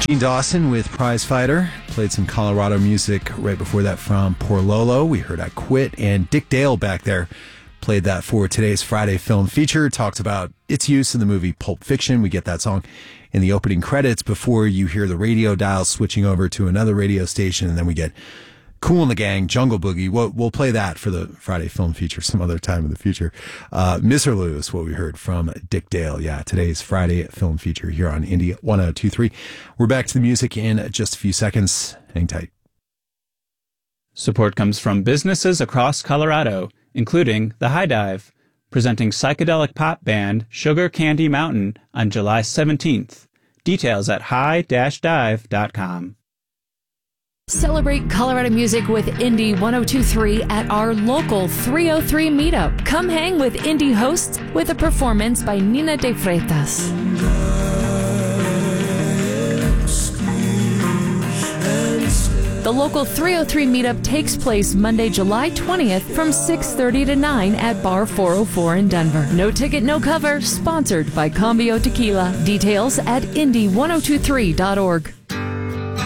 Gene Dawson with Prize Fighter. Played some Colorado music right before that from Porlolo. We heard I Quit. And Dick Dale back there played that for today's Friday Film Feature. Talked about its use in the movie Pulp Fiction. We get that song in the opening credits before you hear the radio dial switching over to another radio station. And then we get Kool and the Gang, Jungle Boogie. We'll play that for the Friday Film Feature some other time in the future. Misirlou is what we heard from Dick Dale. Yeah, today's Friday Film Feature here on Indie 1023. We're back to the music in just a few seconds. Hang tight. Support comes from businesses across Colorado, including The High Dive, presenting psychedelic pop band Sugar Candy Mountain on July 17th. Details at high-dive.com. Celebrate Colorado music with Indie 1023 at our local 303 meetup. Come hang with Indie hosts with a performance by Nina de Freitas. The local 303 meetup takes place Monday, July 20th from 6:30 to 9 at Bar 404 in Denver. No ticket, no cover. Sponsored by Cambio Tequila. Details at indie1023.org.